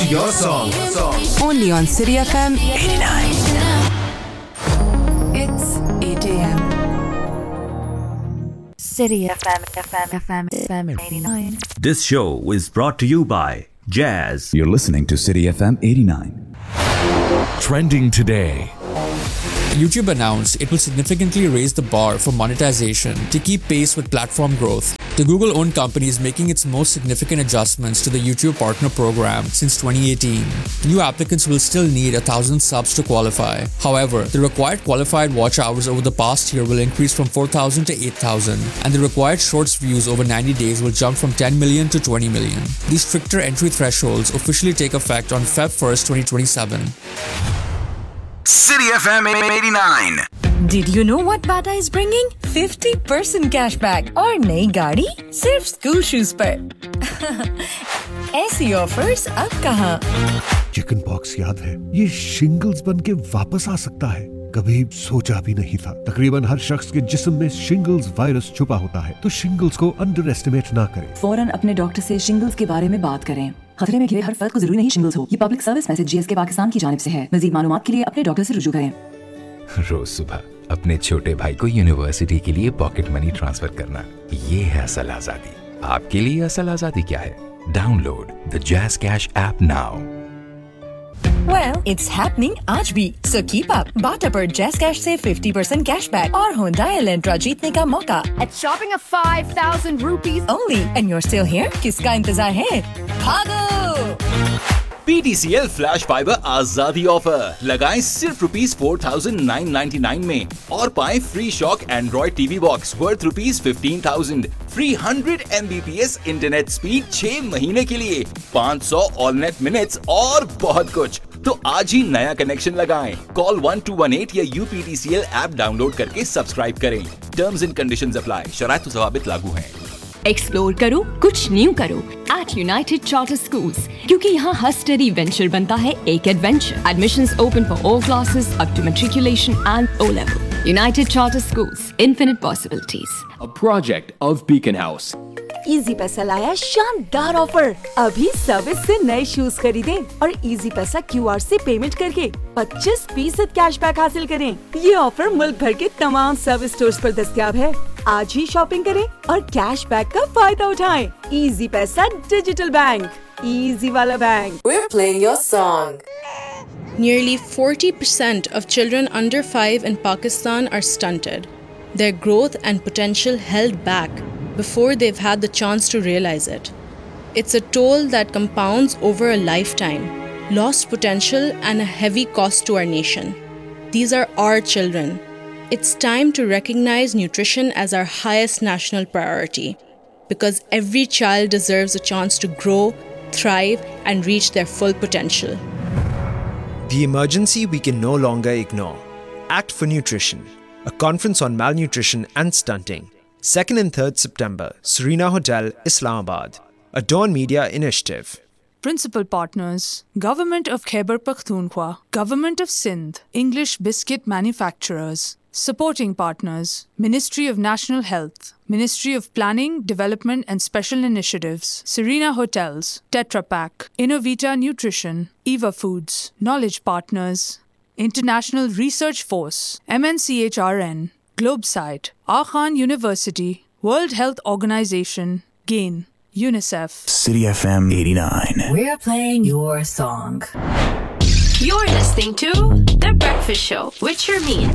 your song. Only on City FM 89. It's 8 a.m. City FM 89. This show is brought to you by Jazz. You're listening to City FM 89. Trending today. YouTube announced it will significantly raise the bar for monetization to keep pace with platform growth. The Google-owned company is making its most significant adjustments to the YouTube Partner Program since 2018. New applicants will still need 1,000 subs to qualify. However, the required qualified watch hours over the past year will increase from 4,000 to 8,000, and the required Shorts views over 90 days will jump from 10 million to 20 million. These stricter entry thresholds officially take effect on Feb 1st, 2027. City FM 89. Did you know what Bata is bringing? 50% cashback और नई गाड़ी सिर्फ school shoes पर। ऐसी offers अब कहाँ? Chicken pox याद है? ये शिंगल्स बन के वापस आ सकता है। कभी सोचा भी नहीं था। तकरीबन हर शख्स के जिस्म में शिंगल्स वायरस छुपा होता है, तो शिंगल्स को अंडर एस्टिमेट ना करें। फौरन अपने डॉक्टर से शिंगल्स के बारे में बात करें। खतरे में घिरे हर फर्द को जरूरी नहीं शिंगल्स हो। ये public service message GSK Pakistan की जानिब से है। मज़ीद मालूमात के लिए अपने डॉक्टर से रुजू करें। रोज सुबह अपने छोटे भाई को यूनिवर्सिटी के लिए पॉकेट मनी ट्रांसफर करना, ये है असल आजादी। आपके लिए असल आजादी क्या है? Download the jazz cash app now. Well, it's happening आज भी, so keep up. Bata पर Jazz Cash से 50% cashback और Hyundai Elantra जीतने का मौका. At shopping of 5,000 rupees only, and you're still here? किसका इंतजार है? भागो! PTCL फ्लैश फाइबर आजादी ऑफर लगाएं सिर्फ ₹4,999 में और पाएं free shock Android TV box worth ₹15,000, free 100 Mbps internet speed 6 महीने के लिए, 500 ऑल नेट मिनट्स और बहुत कुछ। तो आज ही नया कनेक्शन लगाएं। कॉल 1218 या UPTCL ऐप डाउनलोड करके सब्सक्राइब करें। Terms and conditions apply. शराइत व ज़वाबित लागू हैं। एक्सप्लोर करो, कुछ न्यू करो एट यूनाइटेड चार्टर स्कूल्स, क्योंकि यहाँ हर स्टडी वेंचर बनता है एक adventure. Admissions open for all classes up to matriculation and O level. United charter schools, infinite possibilities. A project of Beacon House. Easy पैसा लाया शानदार ऑफर। अभी सर्विस से नए शूज खरीदें और इजी पैसा QR से पेमेंट करके 25% कैशबैक हासिल करें। ये ऑफर मुल्क भर के तमाम सर्विस स्टोर्स पर दस्तयाब है। आज ही शॉपिंग करें और कैशबैक का फायदा उठाएं। इजी पैसा डिजिटल बैंक, इजी वाला bank. We're playing your song. Nearly 40% of children under 5 in Pakistan are stunted. Their growth and potential held back before they've had the chance to realize it. It's a toll that compounds over a lifetime, lost potential and a heavy cost to our nation. These are our children. It's time to recognize nutrition as our highest national priority, because every child deserves a chance to grow, thrive, and reach their full potential. The emergency we can no longer ignore. Act for Nutrition, a conference on malnutrition and stunting. 2nd and 3rd September, Serena Hotel, Islamabad. A Dawn Media initiative. Principal partners: Government of Khyber Pakhtunkhwa, Government of Sindh, English Biscuit Manufacturers. Supporting partners: Ministry of National Health, Ministry of Planning, Development and Special Initiatives, Serena Hotels, Tetra Pak, Innovita Nutrition, Eva Foods. Knowledge partners: International Research Force, MNCHRN, Globesite, Akhan University, World Health Organization, GAIN, UNICEF. City FM 89. We're playing your song. You're listening to The Breakfast Show with Sharmeen.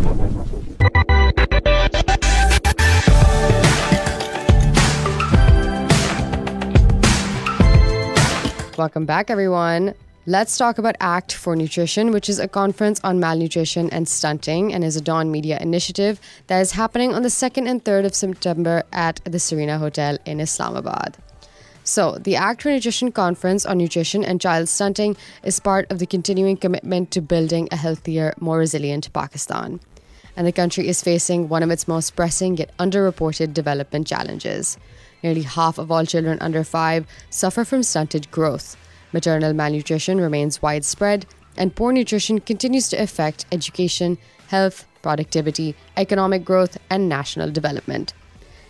Welcome back, everyone. Let's talk about Act for Nutrition, which is a conference on malnutrition and stunting and is a Dawn Media initiative that is happening on the 2nd and 3rd of September at the Serena Hotel in Islamabad. So, the Act for Nutrition Conference on Nutrition and Child Stunting is part of the continuing commitment to building a healthier, more resilient Pakistan. And the country is facing one of its most pressing yet underreported development challenges. Nearly half of all children under 5 suffer from stunted growth. Maternal malnutrition remains widespread, and poor nutrition continues to affect education, health, productivity, economic growth, and national development.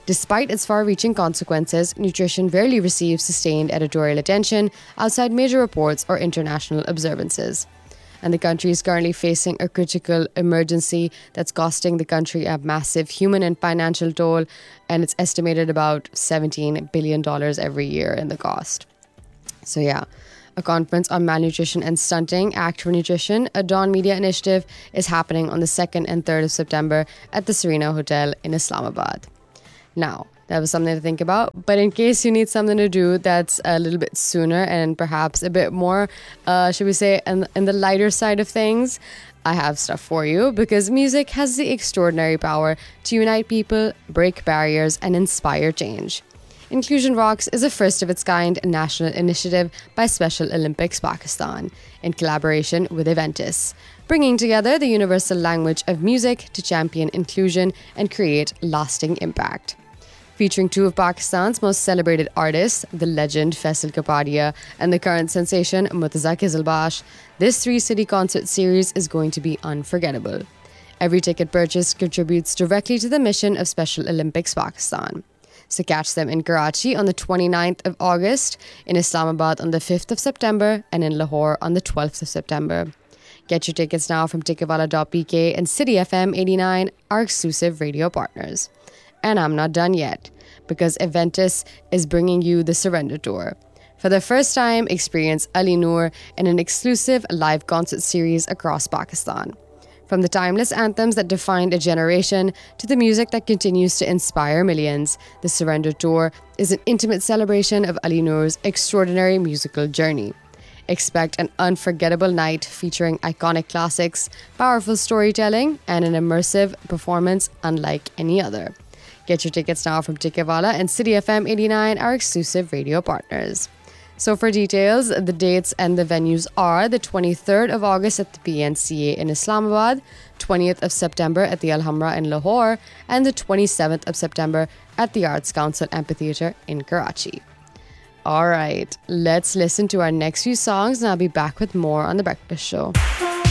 Despite its far-reaching consequences, nutrition rarely receives sustained editorial attention outside major reports or international observances. And the country is currently facing a critical emergency that's costing the country a massive human and financial toll, and it's estimated about $17 billion every year in the cost. So yeah, a conference on malnutrition and stunting, Act for Nutrition, a Dawn Media initiative, is happening on the 2nd and 3rd of September at the Serena Hotel in Islamabad. Now, that was something to think about. But in case you need something to do that's a little bit sooner and perhaps a bit more, should we say, in the lighter side of things, I have stuff for you, because music has the extraordinary power to unite people, break barriers, and inspire change. Inclusion Rocks is a first-of-its-kind national initiative by Special Olympics Pakistan, in collaboration with Eventus, bringing together the universal language of music to champion inclusion and create lasting impact. Featuring two of Pakistan's most celebrated artists, the legend Faisal Kapadia and the current sensation Murtaza Qizilbash, this 3-city concert series is going to be unforgettable. Every ticket purchased contributes directly to the mission of Special Olympics Pakistan. So catch them in Karachi on the 29th of August, in Islamabad on the 5th of September, and in Lahore on the 12th of September. Get your tickets now from Ticketwala.pk and City FM 89, our exclusive radio partners. And I'm not done yet, because Eventus is bringing you the Surrender Tour. For the first time, experience Ali Noor in an exclusive live concert series across Pakistan. From the timeless anthems that defined a generation to the music that continues to inspire millions, the Surrender Tour is an intimate celebration of Ali Noor's extraordinary musical journey. Expect an unforgettable night featuring iconic classics, powerful storytelling, and an immersive performance unlike any other. Get your tickets now from Ticketwala and City FM 89, our exclusive radio partners. So for details, the dates and the venues are the 23rd of August at the PNCA in Islamabad, 20th of September at the Alhambra in Lahore, and the 27th of September at the Arts Council Amphitheatre in Karachi. All right, let's listen to our next few songs, and I'll be back with more on The Breakfast Show.